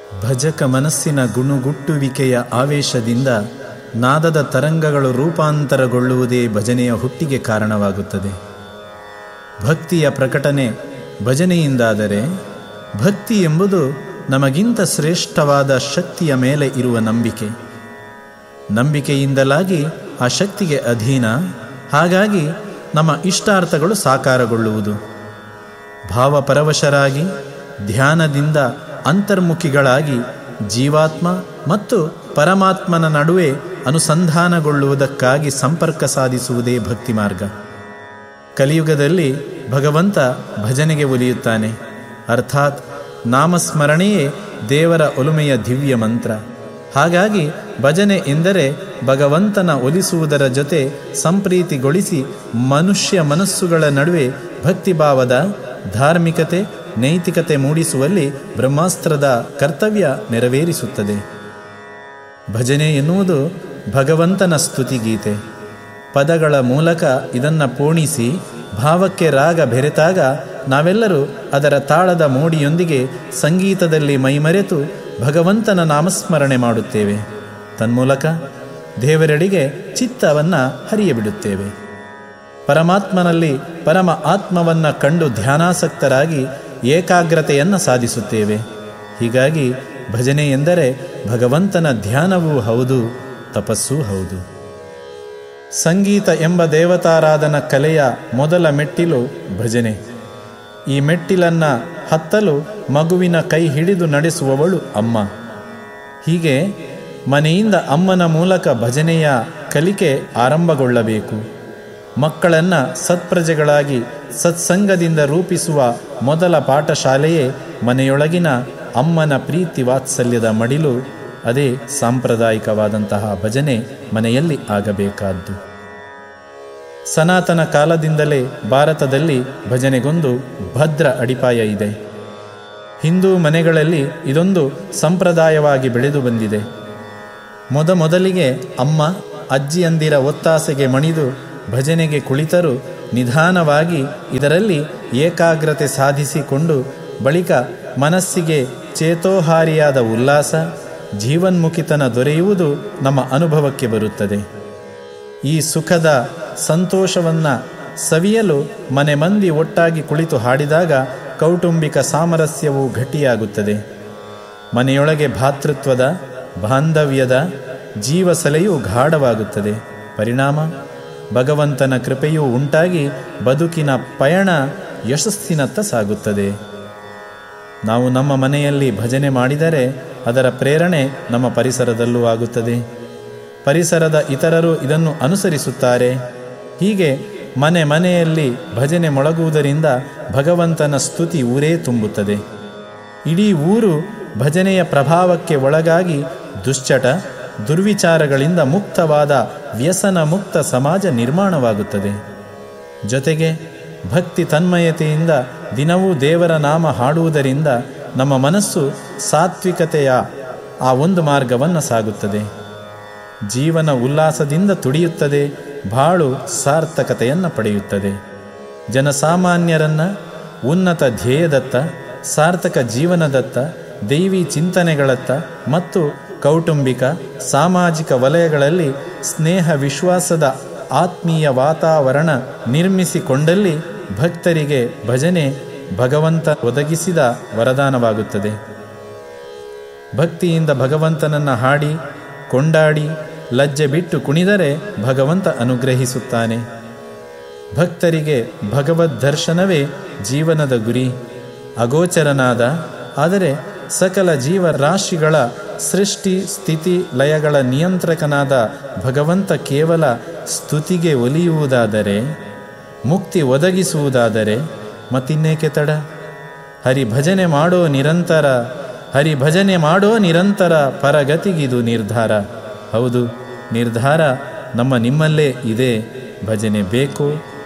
ಭಜಕ ಮನಸ್ಸಿನ ಗುಣುಗುಟ್ಟುವಿಕೆಯ ಆವೇಶದಿಂದ ನಾದದ ತರಂಗಗಳು ರೂಪಾಂತರಗೊಳ್ಳುವುದೇ ಭಜನೆಯ ಹುಟ್ಟಿಗೆ ಕಾರಣವಾಗುತ್ತದೆ. ಭಕ್ತಿಯ ಪ್ರಕಟನೆ ಭಜನೆಯಿಂದಾದರೆ, ಭಕ್ತಿ ಎಂಬುದು ನಮಗಿಂತ ಶ್ರೇಷ್ಠವಾದ ಶಕ್ತಿಯ ಮೇಲೆ ಇರುವ ನಂಬಿಕೆ. ನಂಬಿಕೆಯಿಂದಲಾಗಿ ಆ ಶಕ್ತಿಗೆ ಅಧೀನ, ಹಾಗಾಗಿ ನಮ್ಮ ಇಷ್ಟಾರ್ಥಗಳು ಸಾಕಾರಗೊಳ್ಳುವುದು. ಭಾವಪರವಶರಾಗಿ ಧ್ಯಾನದಿಂದ ಅಂತರ್ಮುಖಿಗಳಾಗಿ ಜೀವಾತ್ಮ ಮತ್ತು ಪರಮಾತ್ಮನ ನಡುವೆ ಅನುಸಂಧಾನಗೊಳ್ಳುವುದಕ್ಕಾಗಿ ಸಂಪರ್ಕ ಸಾಧಿಸುವುದೇ ಭಕ್ತಿ ಮಾರ್ಗ. ಕಲಿಯುಗದಲ್ಲಿ ಭಗವಂತ ಭಜನೆಗೆ ಒಲಿಯುತ್ತಾನೆ. ಅರ್ಥಾತ್ ನಾಮಸ್ಮರಣೆಯೇ ದೇವರ ಒಲುಮೆಯ ದಿವ್ಯ ಮಂತ್ರ. ಹಾಗಾಗಿ ಭಜನೆ ಎಂದರೆ ಭಗವಂತನ ಒಲಿಸುವುದರ ಜೊತೆ ಸಂಪ್ರೀತಿಗೊಳಿಸಿ ಮನುಷ್ಯ ಮನಸ್ಸುಗಳ ನಡುವೆ ಭಕ್ತಿಭಾವದ ಧಾರ್ಮಿಕತೆ ನೈತಿಕತೆ ಮೂಡಿಸುವಲ್ಲಿ ಬ್ರಹ್ಮಾಸ್ತ್ರದ ಕರ್ತವ್ಯ ನೆರವೇರಿಸುತ್ತದೆ. ಭಜನೆ ಎನ್ನುವುದು ಭಗವಂತನ ಸ್ತುತಿಗೀತೆ. ಪದಗಳ ಮೂಲಕ ಇದನ್ನು ಪೋಣಿಸಿ ಭಾವಕ್ಕೆ ರಾಗ ಬೆರೆತಾಗ ನಾವೆಲ್ಲರೂ ಅದರ ತಾಳದ ಮೋಡಿಯೊಂದಿಗೆ ಸಂಗೀತದಲ್ಲಿ ಮೈಮರೆತು ಭಗವಂತನ ನಾಮಸ್ಮರಣೆ ಮಾಡುತ್ತೇವೆ. ತನ್ಮೂಲಕ ದೇವರೆಡೆಗೆ ಚಿತ್ತವನ್ನು ಹರಿಯಬಿಡುತ್ತೇವೆ. ಪರಮಾತ್ಮನಲ್ಲಿ ಪರಮ ಆತ್ಮವನ್ನು ಕಂಡು ಧ್ಯಾನಾಸಕ್ತರಾಗಿ ಏಕಾಗ್ರತೆಯನ್ನು ಸಾಧಿಸುತ್ತೇವೆ. ಹೀಗಾಗಿ ಭಜನೆ ಎಂದರೆ ಭಗವಂತನ ಧ್ಯಾನವೂ ಹೌದು, ತಪಸ್ಸೂ ಹೌದು. ಸಂಗೀತ ಎಂಬ ದೇವತಾರಾಧನ ಕಲೆಯ ಮೊದಲ ಮೆಟ್ಟಿಲು ಭಜನೆ. ಈ ಮೆಟ್ಟಿಲನ್ನು ಹತ್ತಲು ಮಗುವಿನ ಕೈ ಹಿಡಿದು ನಡೆಸುವವಳು ಅಮ್ಮ. ಹೀಗೆ ಮನೆಯಿಂದ ಅಮ್ಮನ ಮೂಲಕ ಭಜನೆಯ ಕಲಿಕೆ ಆರಂಭಗೊಳ್ಳಬೇಕು. ಮಕ್ಕಳನ್ನು ಸತ್ಪ್ರಜೆಗಳಾಗಿ ಸತ್ಸಂಗದಿಂದ ರೂಪಿಸುವ ಮೊದಲ ಪಾಠಶಾಲೆಯೇ ಮನೆಯೊಳಗಿನ ಅಮ್ಮನ ಪ್ರೀತಿ ವಾತ್ಸಲ್ಯದ ಮಡಿಲು. ಅದೇ ಸಾಂಪ್ರದಾಯಿಕವಾದಂತಹ ಭಜನೆ ಮನೆಯಲ್ಲಿ ಆಗಬೇಕಾದ್ದು. ಸನಾತನ ಕಾಲದಿಂದಲೇ ಭಾರತದಲ್ಲಿ ಭಜನೆಗೊಂದು ಭದ್ರ ಅಡಿಪಾಯ ಇದೆ. ಹಿಂದೂ ಮನೆಗಳಲ್ಲಿ ಇದೊಂದು ಸಂಪ್ರದಾಯವಾಗಿ ಬೆಳೆದು ಬಂದಿದೆ. ಮೊದಲಿಗೆ ಅಮ್ಮ ಅಜ್ಜಿಯಂದಿರ ಒತ್ತಾಸೆಗೆ ಮಣಿದು ಭಜನೆಗೆ ಕುಳಿತರು ನಿಧಾನವಾಗಿ ಇದರಲ್ಲಿ ಏಕಾಗ್ರತೆ ಸಾಧಿಸಿಕೊಂಡು ಬಳಿಕ ಮನಸ್ಸಿಗೆ ಚೇತೋಹಾರಿಯಾದ ಉಲ್ಲಾಸ, ಜೀವನ್ಮುಖಿತನ ದೊರೆಯುವುದು ನಮ್ಮ ಅನುಭವಕ್ಕೆ ಬರುತ್ತದೆ. ಈ ಸುಖದ ಸಂತೋಷವನ್ನು ಸವಿಯಲು ಮನೆ ಮಂದಿ ಒಟ್ಟಾಗಿ ಕುಳಿತು ಹಾಡಿದಾಗ ಕೌಟುಂಬಿಕ ಸಾಮರಸ್ಯವು ಗಟ್ಟಿಯಾಗುತ್ತದೆ. ಮನೆಯೊಳಗೆ ಭಾತೃತ್ವದ ಬಾಂಧವ್ಯದ ಜೀವಸಲೆಯು ಗಾಢವಾಗುತ್ತದೆ. ಪರಿಣಾಮ ಭಗವಂತನ ಕೃಪೆಯೂ ಉಂಟಾಗಿ ಬದುಕಿನ ಪಯಣ ಯಶಸ್ಸಿನತ್ತ ಸಾಗುತ್ತದೆ. ನಾವು ನಮ್ಮ ಮನೆಯಲ್ಲಿ ಭಜನೆ ಮಾಡಿದರೆ ಅದರ ಪ್ರೇರಣೆ ನಮ್ಮ ಪರಿಸರದಲ್ಲೂ ಆಗುತ್ತದೆ. ಪರಿಸರದ ಇತರರು ಇದನ್ನು ಅನುಸರಿಸುತ್ತಾರೆ. ಹೀಗೆ ಮನೆಯಲ್ಲಿ ಭಜನೆ ಮೊಳಗುವುದರಿಂದ ಭಗವಂತನ ಸ್ತುತಿ ಊರೇ ತುಂಬುತ್ತದೆ. ಇಡೀ ಊರು ಭಜನೆಯ ಪ್ರಭಾವಕ್ಕೆ ಒಳಗಾಗಿ ದುಶ್ಚಟ ದುರ್ವಿಚಾರಗಳಿಂದ ಮುಕ್ತವಾದ ವ್ಯಸನ ಮುಕ್ತ ಸಮಾಜ ನಿರ್ಮಾಣವಾಗುತ್ತದೆ. ಜೊತೆಗೆ ಭಕ್ತಿ ತನ್ಮಯತೆಯಿಂದ ದಿನವೂ ದೇವರ ನಾಮ ಹಾಡುವುದರಿಂದ ನಮ್ಮ ಮನಸ್ಸು ಸಾತ್ವಿಕತೆಯ ಆ ಒಂದು ಮಾರ್ಗವನ್ನು ಸಾಗುತ್ತದೆ. ಜೀವನ ಉಲ್ಲಾಸದಿಂದ ತುಡಿಯುತ್ತದೆ. ಬಾಳು ಸಾರ್ಥಕತೆಯನ್ನು ಪಡೆಯುತ್ತದೆ. ಜನಸಾಮಾನ್ಯರನ್ನು ಉನ್ನತ ಧ್ಯೇಯದತ್ತ, ಸಾರ್ಥಕ ಜೀವನದತ್ತ, ದೈವಿ ಚಿಂತನೆಗಳತ್ತ ಮತ್ತು ಕೌಟುಂಬಿಕ ಸಾಮಾಜಿಕ ವಲಯಗಳಲ್ಲಿ ಸ್ನೇಹ ವಿಶ್ವಾಸದ ಆತ್ಮೀಯ ವಾತಾವರಣ ನಿರ್ಮಿಸಿಕೊಂಡಲ್ಲಿ ಭಕ್ತರಿಗೆ ಭಜನೆ ಭಗವಂತ ಒದಗಿಸಿದ ವರದಾನವಾಗುತ್ತದೆ. ಭಕ್ತಿಯಿಂದ ಭಗವಂತನನ್ನು ಹಾಡಿ ಕೊಂಡಾಡಿ ಲಜ್ಜೆ ಬಿಟ್ಟು ಕುಣಿದರೆ ಭಗವಂತ ಅನುಗ್ರಹಿಸುತ್ತಾನೆ. ಭಕ್ತರಿಗೆ ಭಗವದ್ ದರ್ಶನವೇ ಜೀವನದ ಗುರಿ. ಅಗೋಚರನಾದ ಆದರೆ ಸಕಲ ಜೀವರಾಶಿಗಳ ಸೃಷ್ಟಿ ಸ್ಥಿತಿ ಲಯಗಳ ನಿಯಂತ್ರಕನಾದ ಭಗವಂತ ಕೇವಲ ಸ್ತುತಿಗೆ ಒಲಿಯುವುದಾದರೆ, ಮುಕ್ತಿ ಒದಗಿಸುವುದಾದರೆ ಮತ್ತಿನ್ನೇಕೆ ತಡ? ಹರಿಭಜನೆ ಮಾಡೋ ನಿರಂತರ, ಹರಿಭಜನೆ ಮಾಡೋ ನಿರಂತರ, ಪರಗತಿಗಿದು ನಿರ್ಧಾರ. ಹೌದು, ನಿರ್ಧಾರ ನಿಮ್ಮಲ್ಲೇ ಇದೆ. ಭಜನೆ ಬೇಕೋ